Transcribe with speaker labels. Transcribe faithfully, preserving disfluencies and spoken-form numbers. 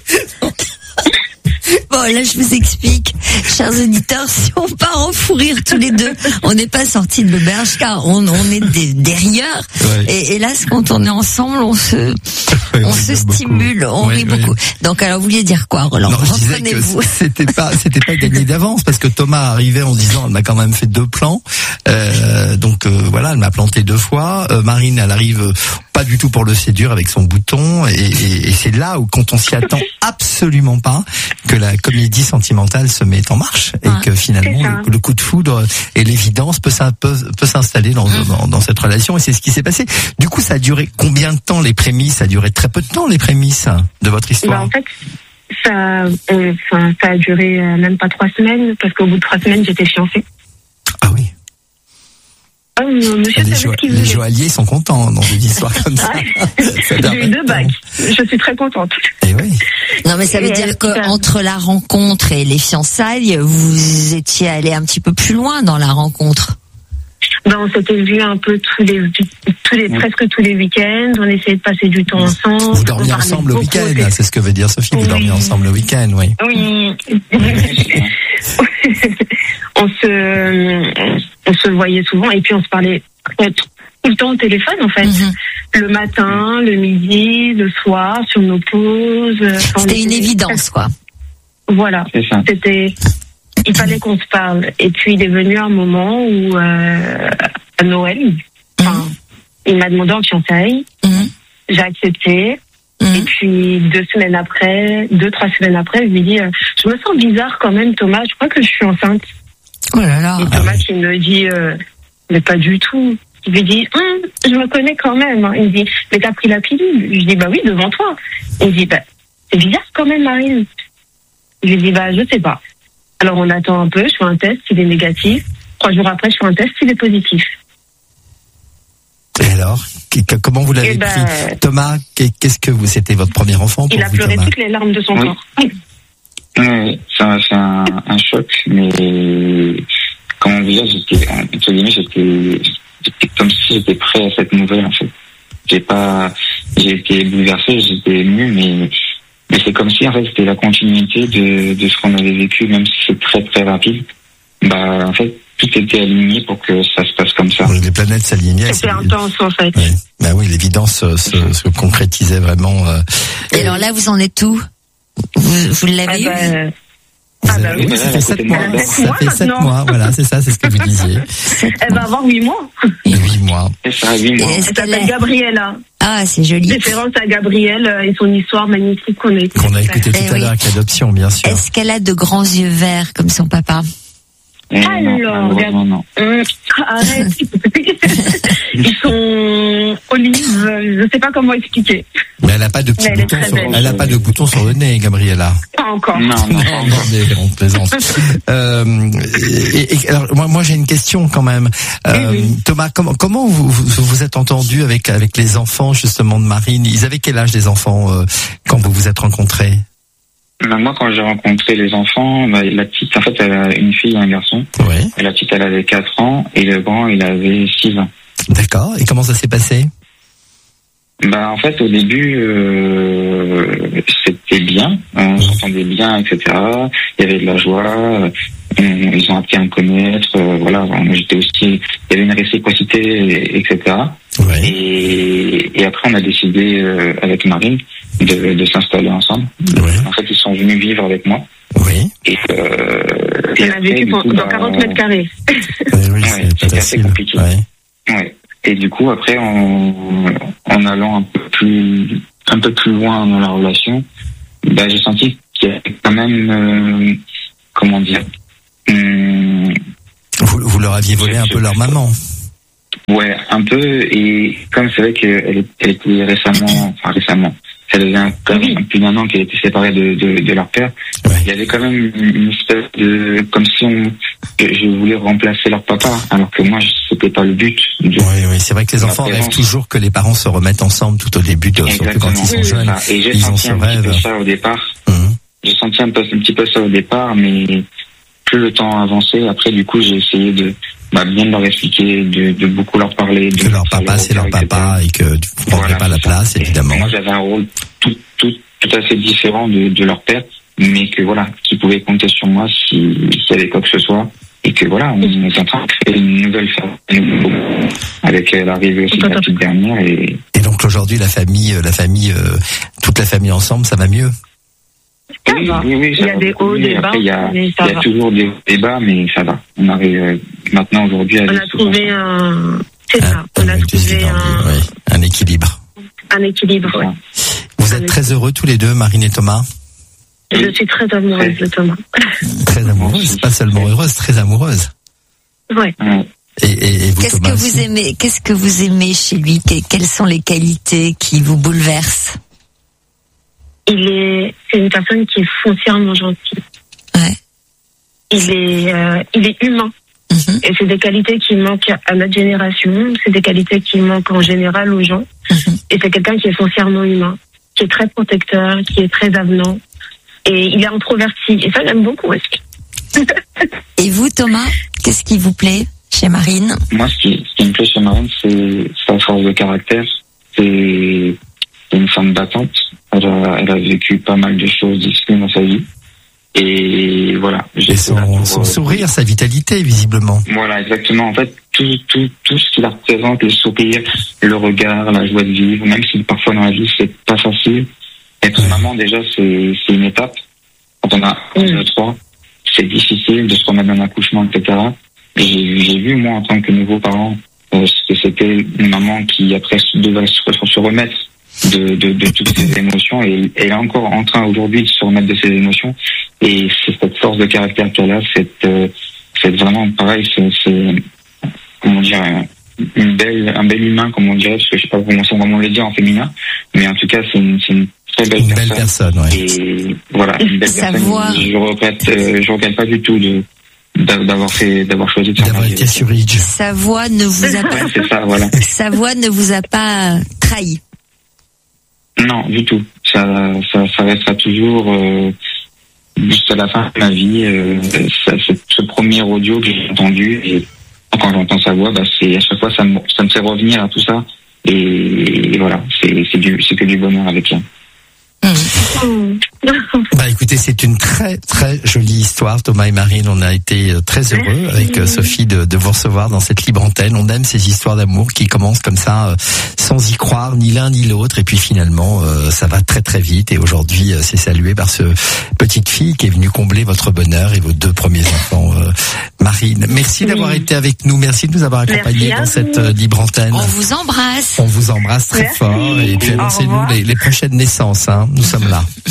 Speaker 1: Bon, là, je vous explique, chers auditeurs, si on part en fou rire tous les deux, on n'est pas sortis de l'auberge, car on, on est des, des rieurs. Ouais. Et, et là, quand on est ensemble, on se, ouais, on se stimule, beaucoup. on ouais, rit ouais. beaucoup. Donc, alors, vous vouliez dire quoi, Roland?
Speaker 2: Non, je disais que c'était pas, c'était pas gagné d'avance, parce que Thomas arrivait en disant, elle m'a quand même fait deux plans. Euh, donc, euh, voilà, elle m'a planté deux fois. Euh, Marine, elle arrive pas du tout pour le séduire avec son bouton, et, et, et c'est là où, quand on s'y attend absolument pas, que la comédie sentimentale se met en marche, et ah, que finalement le, le coup de foudre et l'évidence peut, peut, peut s'installer dans, mmh. dans, dans cette relation, et c'est ce qui s'est passé. Du coup, ça a duré combien de temps, les prémices? Ça a duré très peu de temps, les prémices de votre histoire.
Speaker 3: Bah, en fait, ça, euh, ça, ça a duré euh, même pas trois semaines, parce qu'au bout de trois semaines, j'étais fiancée.
Speaker 2: Ah oui.
Speaker 3: Oh, monsieur,
Speaker 2: les, jo- les joailliers sont contents dans une histoire comme ça.
Speaker 3: ça J'ai eu deux bacs. Je suis très contente.
Speaker 2: Et oui.
Speaker 1: Non, mais ça veut et dire qu'entre la rencontre et les fiançailles, vous étiez allé un petit peu plus loin dans la rencontre.
Speaker 3: Ben, on s'était vu un peu tous les, tous les, oui. presque tous les week-ends. On essayait de passer du temps ensemble.
Speaker 2: Vous dormiez ensemble le week-end, c'est... c'est ce que veut dire Sophie. Oui. Vous dormiez ensemble le week-end, oui.
Speaker 3: Oui. on se, on se voyait souvent, et puis on se parlait tout le temps au téléphone, en fait. Mm-hmm. Le matin, le midi, le soir, sur nos pauses.
Speaker 1: C'était une évidence, quoi.
Speaker 3: Voilà. C'est ça. C'était, il fallait qu'on se parle. Et puis, il est venu un moment où, euh, à Noël, enfin, mm-hmm. il m'a demandé en fiançailles. Mm-hmm. J'ai accepté. Mmh. Et puis, deux semaines après, deux, trois semaines après, je lui dis, euh, je me sens bizarre quand même, Thomas, je crois que je suis enceinte.
Speaker 1: Oh là là.
Speaker 3: Et Thomas, ah oui. il me dit, euh, mais pas du tout. Il lui dit, hum, je me connais quand même. Hein. Il me dit, mais t'as pris la pilule? Je dis, bah oui, devant toi. Il me dit, bah, c'est bizarre quand même, Marine. Je lui dis, bah, je sais pas. Alors, on attend un peu, je fais un test, il est négatif. Trois jours après, je fais un test, il est positif.
Speaker 2: Et alors, comment vous l'avez ben, pris, Thomas? Qu'est-ce que vous, c'était votre premier enfant pour
Speaker 3: Il a
Speaker 2: vous,
Speaker 3: pleuré
Speaker 2: Thomas?
Speaker 3: toutes les larmes de son
Speaker 4: oui.
Speaker 3: corps.
Speaker 4: Oui, c'est un, c'est un, un choc, mais comment vous dire, j'étais, entre guillemets, j'étais, j'étais comme si j'étais prêt à cette nouvelle, en fait. J'ai pas, j'ai été bouleversé, j'étais ému, mais, mais c'est comme si, en fait, c'était la continuité de, de ce qu'on avait vécu, même si c'est très très rapide. Bah, en fait, tout était aligné pour que ça se passe comme ça.
Speaker 2: Les planètes s'alignaient.
Speaker 3: C'était intense, en fait.
Speaker 2: Oui. Ben oui, l'évidence se, se, se concrétisait vraiment. Euh...
Speaker 1: Et alors là, vous en êtes où? Vous, vous l'avez
Speaker 3: ah
Speaker 1: eu
Speaker 3: ben...
Speaker 2: Vous ah bah oui, oui, ça fait sept mois. Ça fait sept mois, voilà, c'est ça, c'est ce que vous disiez.
Speaker 3: Elle va avoir huit mois.
Speaker 2: Huit mois.
Speaker 4: C'est ça, huit mois.
Speaker 3: Elle s'appelle Gabriella.
Speaker 1: Ah, c'est joli.
Speaker 3: Référence à Gabrielle et son histoire magnifique qu'on a écoutée.
Speaker 2: Qu'on a écouté tout à l'heure avec l'adoption, bien sûr.
Speaker 1: Est-ce qu'elle a de grands yeux verts comme son papa?
Speaker 4: Et
Speaker 3: Alors,
Speaker 4: non, non.
Speaker 3: Euh, arrête. Ils sont olives, je ne sais pas comment expliquer.
Speaker 2: Mais elle n'a pas de petits boutons sur, elle a pas de boutons sur le nez, Gabriella.
Speaker 3: Pas encore.
Speaker 4: Non, non, non,
Speaker 2: non. On plaisante. euh, et, et, alors, moi, moi, j'ai une question quand même. Euh, oui, oui. Thomas, comment, comment vous, vous vous êtes entendu avec, avec les enfants, justement, de Marine? Ils avaient quel âge, les enfants, euh, quand vous vous êtes rencontrés?
Speaker 4: Moi, quand j'ai rencontré les enfants, bah, la petite, en fait, elle a une fille et un garçon.
Speaker 2: Oui.
Speaker 4: Et la petite, elle avait quatre ans, et le grand, il avait six ans.
Speaker 2: D'accord. Et comment ça s'est passé?
Speaker 4: Bah, en fait, au début, euh, c'était bien. On mmh. s'entendait bien, et cetera. Il y avait de la joie. On, ils ont appris à me connaître. Euh, voilà. J'étais aussi, il y avait une réciprocité, et, etc.
Speaker 2: Ouais.
Speaker 4: Et, et après, on a décidé, euh, avec Marine, de, de s'installer ensemble.
Speaker 2: Ouais.
Speaker 4: En fait, ils sont venus vivre avec moi.
Speaker 2: Oui.
Speaker 4: Et, euh,
Speaker 3: et on a vécu dans bah, quarante mètres carrés.
Speaker 2: Oui, oui, c'est
Speaker 4: ouais,
Speaker 2: pas
Speaker 4: assez compliqué.
Speaker 2: Ouais.
Speaker 4: Ouais. Et du coup, après, en, en allant un peu plus, un peu plus loin dans la relation, bah, j'ai senti qu'il y avait quand même, euh, comment dire, hum,
Speaker 2: vous, vous leur aviez volé un peu leur maman.
Speaker 4: Ouais, un peu. Et comme c'est vrai qu'elle elle était récemment, enfin récemment, ça devient quand même plus d'un an qu'elle était séparée de, de, de leur père. Ouais. Il y avait quand même une espèce de, comme si on, je voulais remplacer leur papa, alors que moi, c'était pas le but. De,
Speaker 2: oui, oui, c'est vrai que les enfants rêvent toujours que les parents se remettent ensemble tout au début, de, surtout quand ils sont jeunes.
Speaker 4: Et j'ai
Speaker 2: ils
Speaker 4: senti
Speaker 2: ont
Speaker 4: un
Speaker 2: rêve.
Speaker 4: petit peu ça au départ.
Speaker 2: Mmh.
Speaker 4: J'ai senti un, peu, un petit peu ça au départ, mais plus le temps avançait, après, du coup, j'ai essayé de, bah, bien leur expliquer, de, de beaucoup leur parler. De
Speaker 2: que leur papa, c'est leur papa, et que tu ne prendrais voilà, pas la place,
Speaker 4: et
Speaker 2: évidemment.
Speaker 4: Moi, j'avais un rôle tout, tout, tout à fait différents de, de leur père, mais que voilà, qu'ils pouvaient compter sur moi si, s'il y avait quoi que ce soit. Et que voilà, on est en train de créer une nouvelle famille avec l'arrivée aussi de la petite dernière. Et,
Speaker 2: et donc aujourd'hui, la famille, la famille, euh, toute la famille ensemble, ça va mieux.
Speaker 4: Oui, oui, oui,
Speaker 3: il y a des hauts, des bas.
Speaker 4: Il y a, il y a toujours des hauts, des bas, mais ça va. On arrive euh, maintenant aujourd'hui à.
Speaker 3: On a trouvé un. C'est ça. On a trouvé un.
Speaker 2: Oui, un équilibre.
Speaker 3: Un équilibre. Ouais.
Speaker 2: Vous êtes très heureux tous les deux, Marine et Thomas.
Speaker 3: Je suis très amoureuse de Thomas.
Speaker 2: Très amoureuse, pas seulement heureuse, très amoureuse.
Speaker 3: Ouais.
Speaker 2: Et, et, et vous,
Speaker 1: qu'est-ce
Speaker 2: Thomas,
Speaker 1: que vous
Speaker 2: aussi
Speaker 1: aimez, qu'est-ce que vous aimez chez lui? Quelles sont les qualités qui vous bouleversent?
Speaker 3: Il est, c'est une personne qui est foncièrement gentille.
Speaker 1: Ouais.
Speaker 3: Il est, euh, il est humain. Mm-hmm. Et c'est des qualités qui manquent à notre génération. C'est des qualités qui manquent en général aux gens. Mm-hmm. Et c'est quelqu'un qui est foncièrement humain, qui est très protecteur, qui est très avenant. Et il est introverti. Et ça, j'aime beaucoup aussi.
Speaker 1: Et vous, Thomas, qu'est-ce qui vous plaît chez Marine?
Speaker 4: Moi, ce qui, ce qui me plaît chez Marine, c'est sa force de caractère. C'est, c'est une femme battante. Elle a, elle a vécu pas mal de choses difficiles dans sa vie. Et voilà.
Speaker 2: Et son, pour, son euh, sourire, sa vitalité, visiblement.
Speaker 4: Voilà, exactement. En fait, tout, tout, tout ce qui la représente, le sourire, le regard, la joie de vivre, même si parfois dans la vie, c'est pas facile. Être maman, déjà, c'est, c'est une étape. Quand on a un, deux, trois, c'est difficile de se remettre dans l'accouchement, et cetera. Et j'ai, j'ai vu, moi, en tant que nouveau parent, euh, que c'était une maman qui, après, devait se, se remettre de, de, de toutes ses émotions. Et elle est encore en train, aujourd'hui, de se remettre de ses émotions. Et c'est cette force de caractère qu'elle a, c'est, euh, c'est vraiment pareil, c'est, c'est, comment dire, une belle, un bel humain, comme on dirait, parce que je sais pas comment on vraiment le dire en féminin. Mais en tout cas, c'est une, c'est une très belle
Speaker 2: une
Speaker 4: personne.
Speaker 2: Belle personne ouais.
Speaker 4: Et voilà, une belle
Speaker 1: Sa
Speaker 4: personne.
Speaker 1: Voix.
Speaker 4: Je regrette, euh, je regrette pas du tout de, d'avoir fait, d'avoir choisi de faire
Speaker 2: d'avoir été sur Ridge.
Speaker 1: Sa voix ne vous a pas,
Speaker 4: ouais, c'est ça, voilà.
Speaker 1: Sa voix ne vous a pas trahi.
Speaker 4: Non, du tout. Ça, ça, ça restera toujours, euh, jusqu'à la fin de ma vie, euh, ça, c'est ce premier audio que j'ai entendu, et quand j'entends sa voix, bah, c'est, à chaque fois, ça me, ça me fait revenir à tout ça, et, et voilà, c'est, c'est du, c'est que du bonheur avec elle.
Speaker 1: Mmh.
Speaker 2: Bah écoutez, c'est une très très jolie histoire, Thomas et Marine. On a été très heureux avec Sophie de, de vous recevoir dans cette libre antenne. On aime ces histoires d'amour qui commencent comme ça, euh, sans y croire ni l'un ni l'autre, et puis finalement euh, ça va très très vite. Et aujourd'hui, euh, c'est salué par ce petite fille qui est venue combler votre bonheur et vos deux premiers enfants. Euh, Marine, merci oui. d'avoir été avec nous, merci de nous avoir accompagnés dans cette euh, libre antenne.
Speaker 1: On vous embrasse.
Speaker 2: On vous embrasse très
Speaker 3: merci.
Speaker 2: fort, et puis annoncez-nous les, les prochaines naissances. Hein. Nous sommes là.